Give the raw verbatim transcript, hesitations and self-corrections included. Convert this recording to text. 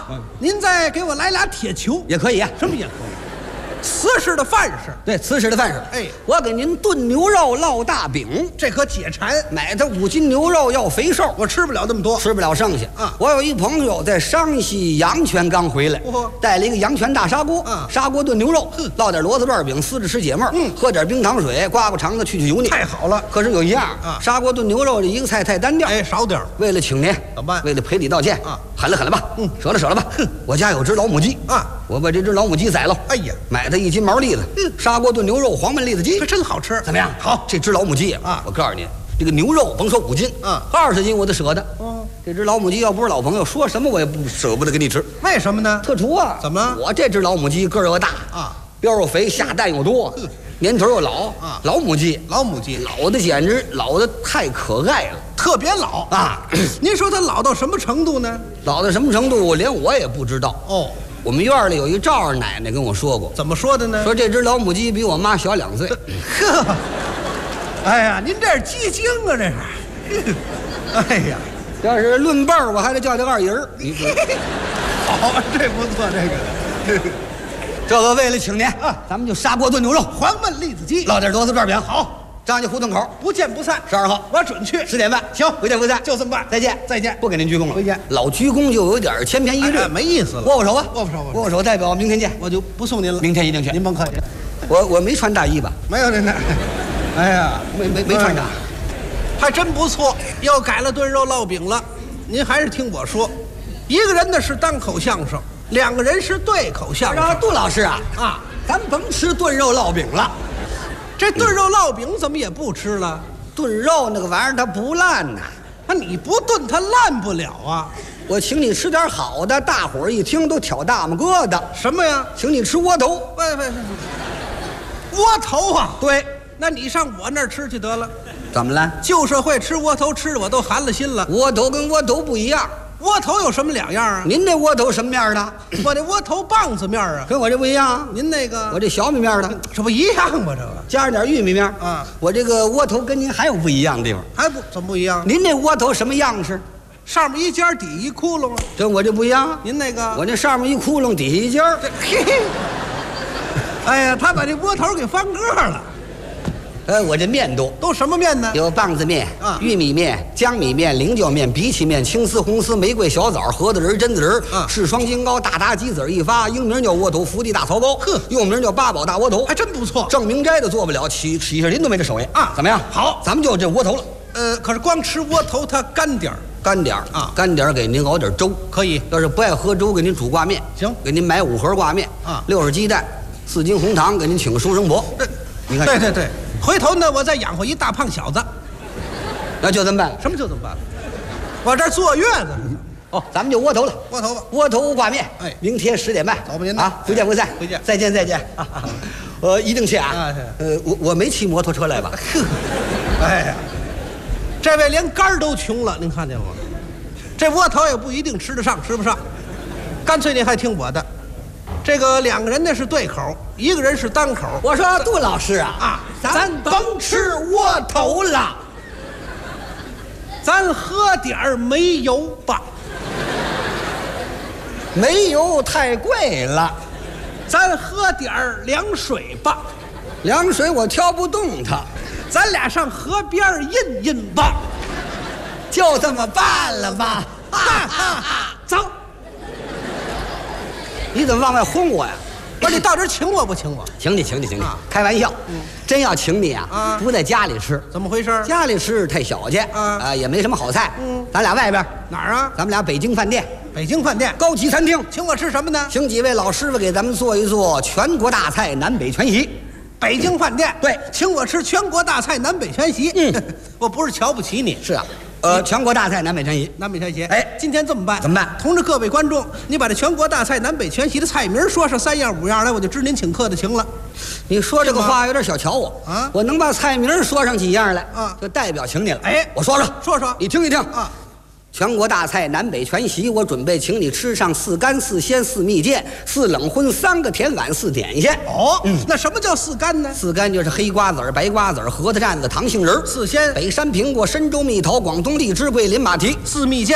嗯， 您再给我来俩铁球， 也可以啊。 什么也可以。瓷实的饭食， 对，瓷实的饭食。 哎， 我给您炖牛肉烙大饼， 这可解馋。 买的五斤牛肉要肥瘦， 我吃不了那么多， 吃不了剩下。 啊， 我有一朋友在山西阳泉刚回来， 哦， 带了一个阳泉大砂锅， 啊， 砂锅炖牛肉，烙点骡子段饼，撕着吃解闷， 嗯， 喝点冰糖水，刮刮肠子，去去油腻， 太好了。 可是有一样啊， 砂锅炖牛肉这一个菜太单调， 哎，少点。 为了请您， 怎么办？ 为了赔礼道歉啊， 狠了狠了吧， 嗯， 舍了舍了吧。哼，我家有只老母鸡啊， 我把这只老母鸡宰了， 哎呀， 买它一斤毛栗子， 嗯， 砂锅炖牛肉，黄焖栗子鸡， 可真好吃。 怎么样？好，这只老母鸡啊， 我告诉你，这个牛肉甭说五斤， 嗯， 二十斤我都舍得。 哦， 这只老母鸡要不是老朋友，说什么我也不舍不得给你吃。 为什么呢？ 特殊啊！ 怎么？ 我这只老母鸡个儿又大啊， 膘又肥，下蛋又多，年头又老啊， 老母鸡， 老母鸡老的简直老的太可爱了， 特别老啊！ 您说它老到什么程度呢？ 老到什么程度，连我也不知道。 哦， 我们院里有一赵二奶奶跟我说过， 怎么说的呢？ 说这只老母鸡比我妈小两岁。 呵，哎呀，您这是鸡精啊，这是。哎呀， 要是论辈儿，我还得叫这二姨儿。你说好，这不错，这个。 这个为了请您啊，咱们就砂锅炖牛肉， 黄焖栗子鸡， 烙点骡子段饼。好，张家胡同口不见不散。 十二号， 我准去。 十点半， 行， 不见不散， 就这么办。 再见， 再见， 不给您鞠躬了。 回见。 老鞠躬就有点千篇一律， 哎没意思了。 握握手吧， 握握手， 握握手，代表明天见。 我就不送您了， 明天一定去。 您甭客气。 我我没穿大衣吧？ 没有您那。哎呀， 没没没穿大， 还真不错。又改了炖肉烙饼了。您还是听我说，一个人呢是单口相声，两个人是对口相声。 杜老师啊啊， 咱甭吃炖肉烙饼了， 这炖肉烙饼怎么也不吃了？ 炖肉那个玩意儿它不烂呐， 那你不炖它烂不了啊。 我请你吃点好的，大伙儿一听都挑大拇哥的。 什么呀？ 请你吃窝头。 喂喂，窝头啊？ 对， 那你上我那儿吃去得了。 怎么了？ 旧社会吃窝头吃的我都寒了心了。 窝头跟窝头不一样， 窝头有什么两样啊？ 您这窝头什么面的？ 我这窝头棒子面啊， 跟我这不一样。 您那个我这小米面的， 这不一样吗？这个加上点玉米面啊。 我这个窝头跟您还有不一样的地方， 还不怎么不一样？ 您这窝头什么样式？ 上面一尖底一窟窿啊。 跟我这不一样。 您那个我这上面一窟窿，底下一尖儿。 嘿嘿。哎呀，他把这窝头给翻个了。 呃，我这面多， 都什么面呢？ 有棒子面、 啊、 玉米面、江米面、菱角面、荸荠面、青丝、红丝、玫瑰、小枣、核桃仁、榛子仁、 啊、 赤双金糕、大达鸡子一发，英名叫窝头，福地大槽糕， 呵， 又名叫八宝大窝头， 还真不错。 郑明斋都做不了，启启士林都没这手艺啊！ 怎么样？ 好， 咱们就这窝头了。 呃，可是光吃窝头它干点儿， 干点儿啊， 干点儿给您熬点粥， 可以。 要是不爱喝粥，给您煮挂面， 行， 给您买五盒挂面啊， 六十鸡蛋，四斤红糖，给您请个书生伯。 这， 你看， 对对对。回头呢，我再养活一大胖小子， 那就这么办。 什么就这么办了？我这儿坐月子呢。 哦，咱们就窝头了， 窝头吧， 窝头挂面。 哎， 明天十点半， 走吧您啊，不见不散， 回见， 再见再见。呃，一定去啊。 啊， 呃，我我没骑摩托车来吧？ 呵，哎呀，这位连肝儿都穷了，您看见吗？这窝头也不一定吃得上，吃不上，干脆您还听我的。这个两个人呢是对口，一个人是单口。 我说杜老师啊， 啊， 咱甭吃窝头了， 咱喝点儿煤油吧。 煤油太贵了， 咱喝点儿凉水吧。 凉水我挑不动它， 咱俩上河边印印吧。 就这么办了吧？ 哈哈哈！走。 你怎么往外轰我呀？ 不是你到这儿请我不请我？ 请你，请你，请你！ 啊、 开玩笑，嗯、真要请你啊， 啊不在家里吃。 怎么回事？ 家里吃太小气， 啊， 呃，也没什么好菜。 嗯， 咱俩外边哪儿啊？ 咱们俩北京饭店， 北京饭店高级餐厅， 请我吃什么呢？ 请几位老师傅给咱们做一做全国大菜，南北全席。 北京饭店对， 请我吃全国大菜，南北全席。 嗯， 我不是瞧不起你， 是啊。呃，全国大菜南北全席， 南北全席。 哎， 今天这么办？ 怎么办？ 同着各位观众，你把这全国大菜南北全席的菜名说上三样五样来，我就知您请客的情了。 你说这个话有点小瞧我啊！ 我能把菜名说上几样来啊， 就代表请你了。 哎， 我说说， 说说， 你听一听啊。 全国大菜南北全席，我准备请你吃上四干四鲜四蜜饯四冷荤三个甜碗四点心。 哦，嗯，那什么叫四干呢？ 四干就是黑瓜子儿、白瓜子儿、核桃蘸子、糖杏仁儿。 四鲜， 北山苹果、深州蜜桃、广东荔枝、桂林马蹄。 四蜜饯。